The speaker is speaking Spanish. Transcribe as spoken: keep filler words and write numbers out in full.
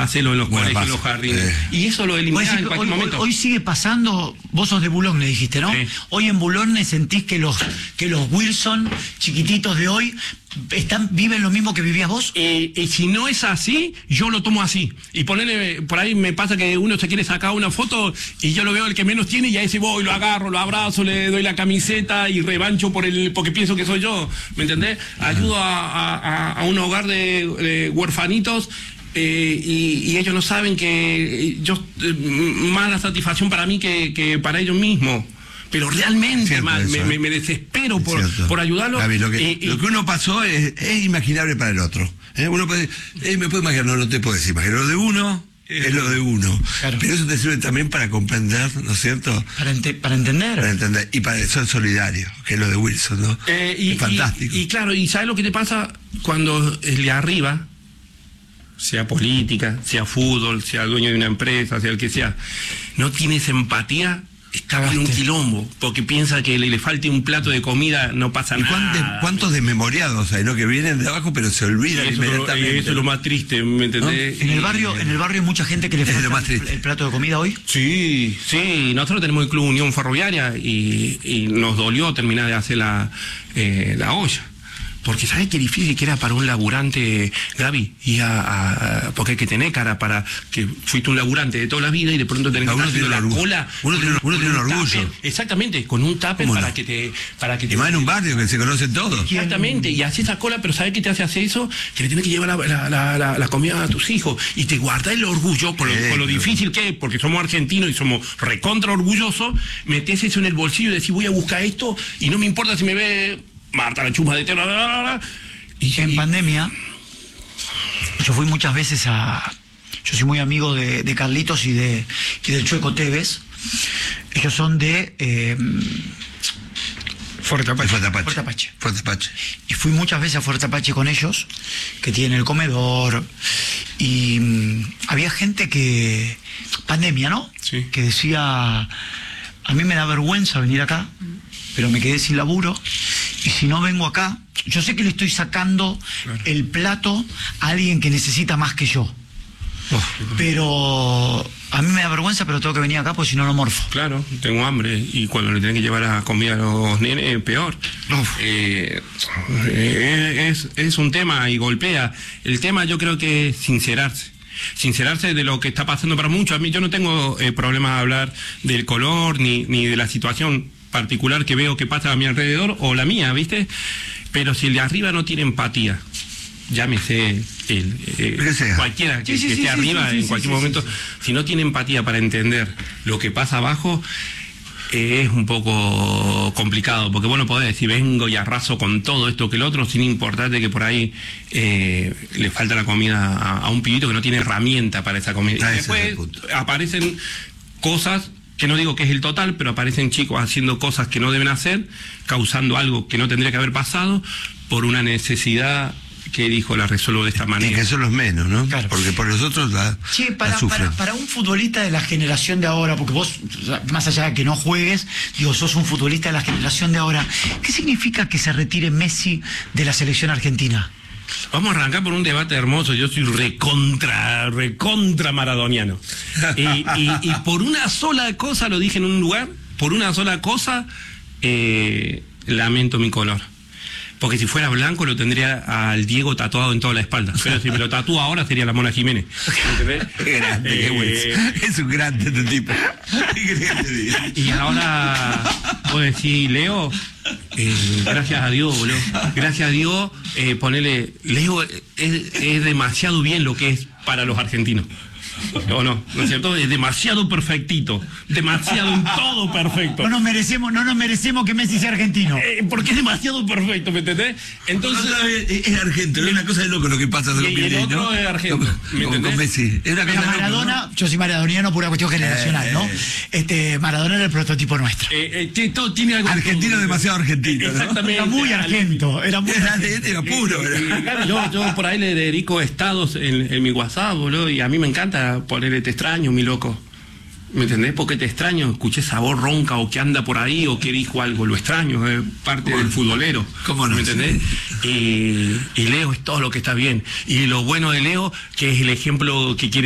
hacerlo en los Bueno, colegios, en los pasa. jardines. Eh. Y eso lo eliminás en cualquier hoy, momento. hoy sigue pasando, vos sos de Boulogne, dijiste, ¿no? Sí. Hoy en Boulogne sentís que los que los Wilson chiquititos de hoy están viven lo mismo que vivías vos. Eh, eh, si no es así, yo lo tomo así. Y ponerle, por ahí me pasa que uno se quiere sacar una foto y yo lo veo el que menos tiene y a ese voy, lo agarro, lo abrazo, le doy la camiseta y revancho por el porque pienso que soy yo, ¿me entendés? Ayudo a, a, a un hogar de, de huerfanitos. Eh, y, y ellos no saben que yo eh, más la satisfacción para mí que, que para ellos mismos. Pero realmente Cierto mal, eso, me, ¿eh? me, me desespero por, por ayudarlo. Gaby, lo, que, eh, lo que uno pasó es, es imaginable para el otro. ¿eh? Uno puede, eh, me puede imaginar, no, no te puedes imaginar. Lo de uno es lo de uno. Claro. Pero eso te sirve también para comprender, ¿no es cierto? Para, ente para entender. Para entender. Y para ser solidario, que es lo de Wilson, ¿no? Eh, y, es fantástico. Y, y claro, ¿y sabes lo que te pasa cuando el de arriba, sea política, sea fútbol, sea dueño de una empresa, sea el que sea, no tienes empatía? Estaba en un quilombo, porque piensa que le, le falte un plato de comida, no pasa ¿Y nada. cuántos, cuántos desmemoriados hay, no? Que vienen de abajo, pero se olvidan Y eso, inmediatamente. y eso es lo más triste, ¿me entendés? ¿No? En el barrio, en el barrio hay mucha gente que le Es lo falta más el, triste. el plato de comida hoy. Sí, sí, nosotros tenemos el Club Unión Ferroviaria y, y nos dolió terminar de hacer la, eh, la olla. Porque ¿sabes qué difícil que era para un laburante, Gaby? Y a, a, porque hay que tener cara para que fuiste un laburante de toda la vida y de pronto tenés que Uno estar haciendo tiene la un orgullo. cola. Uno tiene- con uno tiene un tupper. orgullo. Exactamente, con un tupper ¿Cómo para no? que te... Para que te Y más en un barrio que se conocen todos. Exactamente, y haces esa cola, pero ¿sabes qué te hace hacer eso? Que le tienes que llevar la, la, la, la, la comida a tus hijos y te guardas el orgullo con lo, Sí, con lo claro. difícil que es, porque somos argentinos y somos recontra orgullosos, metés eso en el bolsillo y decís voy a buscar esto y no me importa si me ve Marta la chuma de tela, bla, bla, bla. Y, En y- pandemia, yo fui muchas veces a... Yo soy muy amigo de, de Carlitos y, de, y del Chueco Tevez. Ellos son de... Eh, Fuerte Apache. Fuerte Apache. Fuerte Apache. Fuerte Apache. Y fui muchas veces a Fuerte Apache con ellos, que tienen el comedor. Y mm, había gente que... Pandemia, ¿no? Sí. Que decía... A mí me da vergüenza venir acá, pero me quedé sin laburo. Y si no vengo acá, yo sé que le estoy sacando Claro. el plato a alguien que necesita más que yo. Uf, Pero a mí me da vergüenza, pero tengo que venir acá porque si no, no morfo. claro, tengo hambre y cuando le tienen que llevar la comida a los nenes, peor. Uf. Eh, eh, es, es un tema y golpea. El tema yo creo que es sincerarse. Sincerarse de lo que está pasando para muchos. A mí yo no tengo eh, problema de hablar del color ni, ni de la situación particular que veo que pasa a mi alrededor o la mía, ¿viste? Pero si el de arriba no tiene empatía, llámese el, eh, Que sea. cualquiera que, Sí, sí, que sí, esté sí, arriba sí, sí, en sí, cualquier sí, momento, sí, si no tiene empatía para entender lo que pasa abajo, eh, es un poco complicado, porque bueno, podés decir, vengo y arraso con todo esto que el otro, sin importarte que por ahí eh, le falta la comida a, a un pibito que no tiene herramienta para esa comida. Ah, Y ese es el después punto. aparecen cosas que no digo que es el total, pero aparecen chicos haciendo cosas que no deben hacer, causando algo que no tendría que haber pasado, por una necesidad que dijo la resuelvo de esta Y manera. que son los menos, ¿no? Claro. Porque por los otros la, Che, la para, sufren. para, para un futbolista de la generación de ahora, porque vos, más allá de que no juegues, digo, sos un futbolista de la generación de ahora, ¿qué significa que se retire Messi de la selección argentina? Vamos a arrancar por un debate hermoso. Yo soy recontra, recontra maradoniano. Y, y, y por una sola cosa, lo dije en un lugar, por una sola cosa, eh, lamento mi color. Porque si fuera blanco lo tendría al Diego tatuado en toda la espalda. Pero si me lo tatúa ahora sería la Mona Jiménez. ¿Entendés? Qué grande, qué Eh, bueno. Es un grande este tipo. ¿Qué querés que te diga? Y ahora, vos decís, Leo, eh, gracias a Dios, boludo. Gracias a Dios, eh, ponele, Leo es, es demasiado bien lo que es para los argentinos. ¿O no? ¿No es cierto? Es demasiado perfectito. Demasiado en todo perfecto. No nos merecemos, no nos merecemos que Messi sea argentino. Eh, porque es demasiado perfecto, ¿me entendés? Entonces... es, es argentino, es una cosa de loco lo que pasa con Y- y el Milei, otro ¿no? es argentino, Como- ¿me como entendés? con Messi. Es una Pero cosa de loco, Maradona, ¿no? yo soy maradoniano por una cuestión generacional, ¿no? Eh. Este, Maradona era el prototipo nuestro. Eh, eh, que todo tiene algo... Argentino demasiado argentino, ¿no? Exactamente. Era muy argento, era muy Era, era puro. Y, Era. y, claro, yo, yo por ahí le dedico estados en, en mi WhatsApp, boludo, y a mí me encanta ponerle te extraño, mi loco. ¿Me entendés? Porque te extraño, escuché esa voz ronca o que anda por ahí o que dijo algo, lo extraño, es parte ¿Cómo del no? futbolero. ¿Cómo no? ¿Me entendés? Y, y Leo es todo lo que está bien. Y lo bueno de Leo, que es el ejemplo que quiere